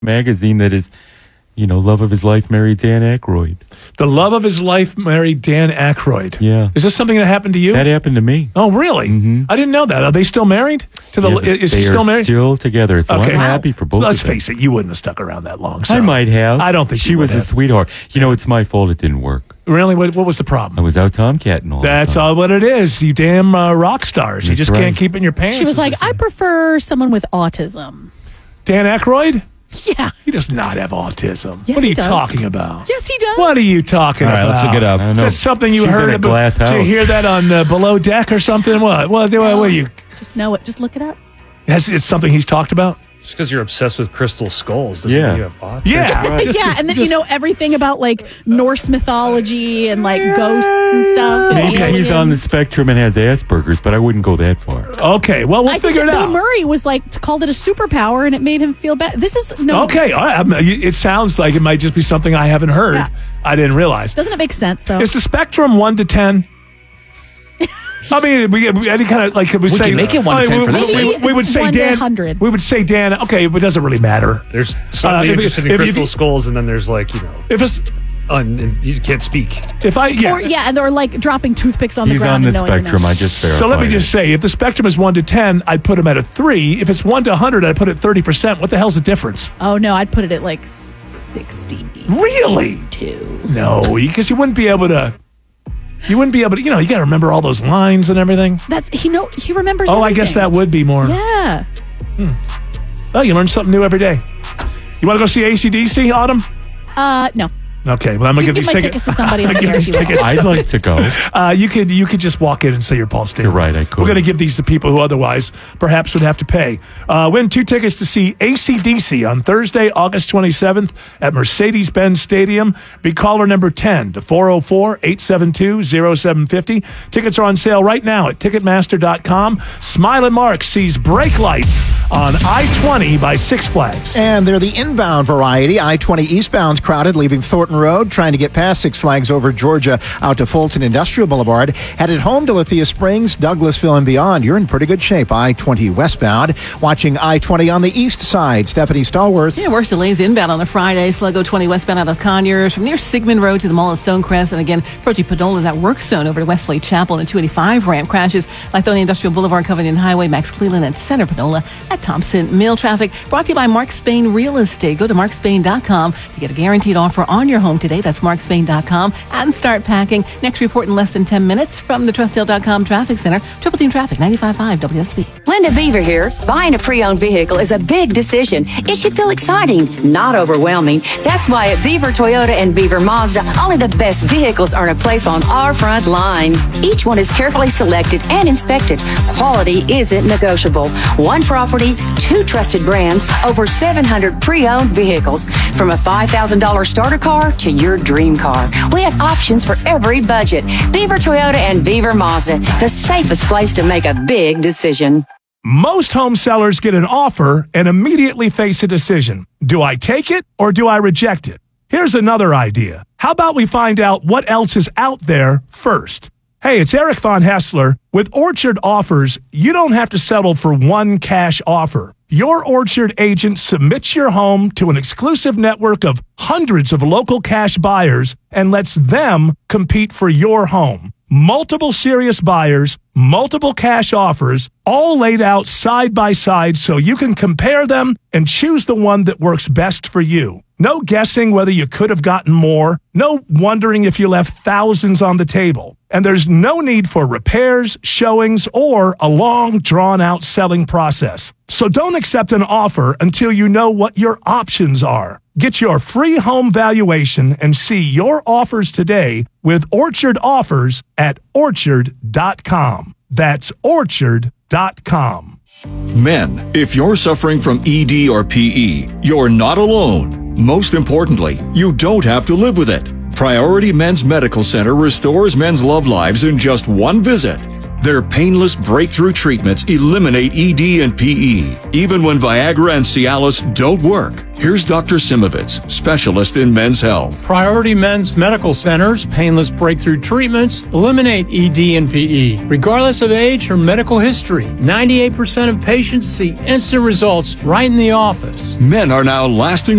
magazine that is, love of his life married Dan Aykroyd. The love of his life married Dan Aykroyd. Yeah. Is this something that happened to you? That happened to me. Oh, really? Mm-hmm. I didn't know that. Are they still married? Is he still married? Still together. So Okay. I'm happy for both of them. Let's face it, you wouldn't have stuck around that long. So. I might have. I don't think she you was would a have. sweetheart. It's my fault it didn't work. Really? What was the problem? I was out tomcatting all That's the time. all what it is. You damn rock stars. You That's just can't right. keep it in your pants. She was like, I prefer someone with autism. Dan Aykroyd? Yeah. He does not have autism. Yes, What are he you does. talking about? Yes, he does. What are you talking All right, about? let's look it up. I don't Is know. that something you She's heard in a about? glass Did you house. hear that on Below Deck or something? What are you? Just know it. Just look it up. It's something he's talked about? Just because you're obsessed with crystal skulls doesn't Yeah. mean you have autism. Yeah. Right. Yeah, and then you know everything about like Norse mythology and like ghosts and stuff. And Maybe he's on the aliens. spectrum and has Asperger's, but I wouldn't go that far. Okay, well, we'll I think figure it that out. Bill Murray was like called it a superpower and it made him feel bad. This is no. Okay, all right. It sounds like it might just be something I haven't heard. Yeah. I didn't realize. Doesn't it make sense though? Is the spectrum 1 to 10? I mean, any kind of like could we say can make it 1 to 10 for this week. we would say 1 to Dan. 100. We would say Dan. Okay, but it doesn't really matter. There's something if- interested in if- crystal if- skulls, and then there's If it's you can't speak. and they're like dropping toothpicks on the He's ground. on the and no one even spectrum. knows. I just verified So let me it. just say, if the spectrum is 1 to 10, I'd put him at a 3. If it's 1 to 100, I'd put it 30%. What the hell's the difference? Oh no, I'd put it at like 62. Really? No, because you wouldn't be able to. You wouldn't be able to. You got to remember all those lines and everything. That's he remembers. Oh, I guess that would be more. Yeah. Well, you learn something new every day. You want to go see AC/DC, Autumn? No. Okay, well, I'm gonna You give can these give my tickets. tickets to somebody I'm else gonna give if these you want. tickets. I'd like to go. You could just walk in and say you're Paul Stanley. You're right, I could. We're going to give these to people who otherwise perhaps would have to pay. Win 2 tickets to see AC/DC on Thursday, August 27th at Mercedes-Benz Stadium. Be caller number 10 to 404-872-0750. Tickets are on sale right now at Ticketmaster.com. Smilin' Mark sees brake lights on I-20 by Six Flags. And they're the inbound variety. I-20 eastbound's crowded, leaving Thornton Road, trying to get past Six Flags over Georgia out to Fulton Industrial Boulevard. Headed home to Lithia Springs, Douglasville, and beyond. You're in pretty good shape. I-20 westbound. Watching I-20 on the east side. Stephanie Stallworth. Yeah, worse delays inbound on a Friday. Sluggo 20 westbound out of Conyers from near Sigmund Road to the Mall at Stonecrest. And again, approaching Padola, that work zone over to Wesley Chapel. And 285 ramp crashes. Lithonia Industrial Boulevard, Covington Highway, Max Cleland at Center Padola at Thompson Mill. Traffic brought to you by Mark Spain Real Estate. Go to markspain.com to get a guaranteed offer on your home today. That's markspain.com and start packing. Next report in less than 10 minutes from the Trustdale.com Traffic Center. Triple Team Traffic, 95.5 WSB. Linda Beaver here. Buying a pre-owned vehicle is a big decision. It should feel exciting, not overwhelming. That's why at Beaver Toyota and Beaver Mazda, only the best vehicles earn a place on our front line. Each one is carefully selected and inspected. Quality isn't negotiable. One property, 2 trusted brands, over 700 pre-owned vehicles. From a $5,000 starter car to your dream car. We have options for every budget. Beaver Toyota and Beaver Mazda, the safest place to make a big decision. Most home sellers get an offer and immediately face a decision. Do I take it or do I reject it? Here's another idea. How about we find out what else is out there first? Hey, it's Eric Von Hessler. With Orchard Offers, you don't have to settle for one cash offer. Your Orchard agent submits your home to an exclusive network of hundreds of local cash buyers and lets them compete for your home. Multiple serious buyers, multiple cash offers, all laid out side by side so you can compare them and choose the one that works best for you. No guessing whether you could have gotten more. No wondering if you left thousands on the table. And there's no need for repairs, showings, or a long, drawn-out selling process. So don't accept an offer until you know what your options are. Get your free home valuation and see your offers today with Orchard Offers at Orchard.com. That's Orchard.com. Men, if you're suffering from ED or PE, you're not alone. Most importantly, you don't have to live with it. Priority Men's Medical Center restores men's love lives in just one visit. Their painless breakthrough treatments eliminate ED and PE, even when Viagra and Cialis don't work. Here's Dr. Simovitz, specialist in men's health. Priority Men's Medical Center's painless breakthrough treatments eliminate ED and PE, regardless of age or medical history. 98% of patients see instant results right in the office. Men are now lasting